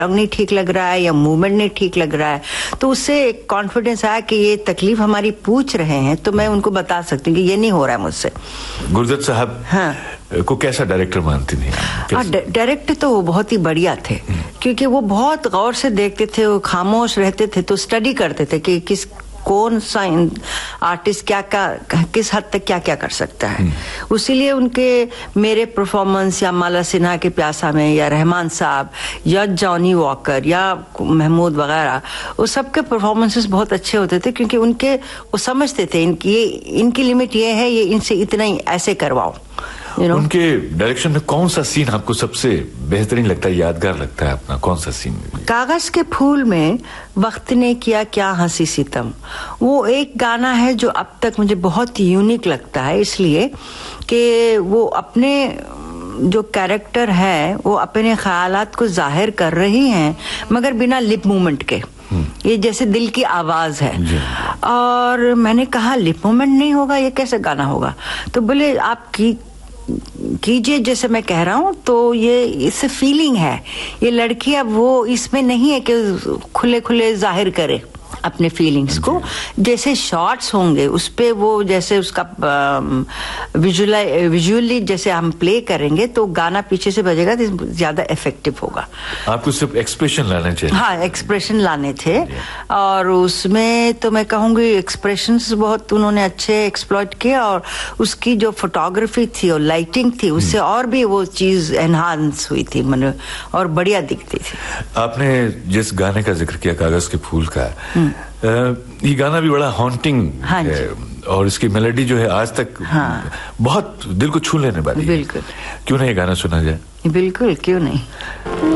नहीं ठीक लग रहा है या मूवमेंट नहीं ठीक लग रहा है, तो उससे एक कॉन्फिडेंस आया कि ये तकलीफ हमारी पूछ रहे हैं तो मैं उनको बता सकती हूँ कि ये नहीं हो रहा है मुझसे। गुरजर साहब को कैसा डायरेक्टर मानती थी? डायरेक्टर तो वो बहुत ही बढ़िया थे, क्योंकि वो बहुत गौर से देखते थे, वो खामोश रहते थे, तो स्टडी करते थे कि कौन सा आर्टिस्ट किस हद तक क्या क्या कर सकता है। उसीलिए उनके मेरे परफॉर्मेंस या माला सिन्हा के प्यासा में या रहमान साहब या जॉनी वॉकर या महमूद वगैरह, वो सबके परफॉर्मेंसेस बहुत अच्छे होते थे, क्योंकि वो समझते थे इनकी लिमिट ये है, ये इनसे इतना ही ऐसे करवाओ। उनके डायरेक्शन में कौन सा सीन आपको सबसे बेहतरीन लगता है, यादगार लगता है अपना? कौन सा सीन? कागज के फूल में वक्त ने किया क्या हंसी सितम, वो एक गाना है जो अब तक मुझे बहुत यूनिक लगता है, इसलिए कि वो अपने जो कैरेक्टर है वो अपने ख्यालात को जाहिर कर रही हैं मगर बिना लिप मूवमेंट के। ये जैसे दिल की आवाज है। और मैंने कहा लिप मूवमेंट नहीं होगा, ये कैसे गाना होगा? तो बोले आप कीजिए जैसे मैं कह रहा हूँ। तो ये इससे फीलिंग है, ये लड़की अब वो इसमें नहीं है कि खुले खुले जाहिर करे अपने फीलिंग्स को। जैसे शॉट्स होंगे उस पे वो जैसे उसका विजुअली जैसे हम प्ले करेंगे तो गाना पीछे से बजेगा तो ज्यादा इफेक्टिव होगा। आपको सिर्फ एक्सप्रेशन लाने चाहिए। हाँ, एक्सप्रेशन लाने थे। और उसमें तो मैं कहूँगी एक्सप्रेशंस बहुत उन्होंने अच्छे एक्सप्लॉइट किए, और उसकी जो फोटोग्राफी थी और लाइटिंग थी उससे और भी वो चीज एनहांस हुई थी, मतलब और बढ़िया दिखती थी। आपने जिस गाने का जिक्र किया कागज के फूल का, ये गाना भी बड़ा हॉन्टिंग है और इसकी मेलोडी जो है आज तक बहुत दिल को छू लेने वाली है। बिल्कुल। क्यों नहीं ये गाना सुना जाए? बिल्कुल, क्यों नहीं।